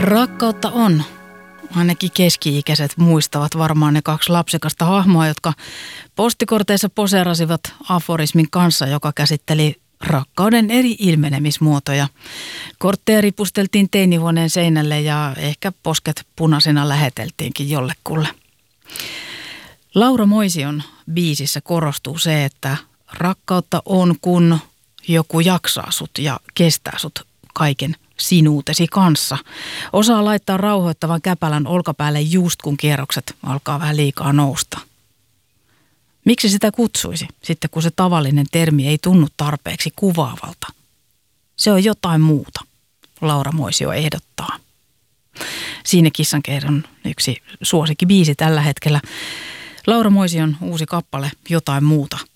Rakkautta on. Ainakin keski-ikäiset muistavat varmaan ne 2 lapsekasta hahmoa, jotka postikorteissa poseerasivat aforismin kanssa, joka käsitteli rakkauden eri ilmenemismuotoja. Kortteja ripusteltiin teinihuoneen seinälle ja ehkä posket punaisena läheteltiinkin jollekulle. Laura Moision biisissä korostuu se, että rakkautta on, kun joku jaksaa sut ja kestää sut kaiken sinuutesi kanssa. Osaa laittaa rauhoittavan käpälän olkapäälle just kun kierrokset alkaa vähän liikaa nousta. Miksi sitä kutsuisi, sitten kun se tavallinen termi ei tunnu tarpeeksi kuvaavalta? Se on jotain muuta, Laura Moisio ehdottaa. Siinä Kissankeidon yksi suosikkibiisi tällä hetkellä. Laura Moision uusi kappale Jotain muuta.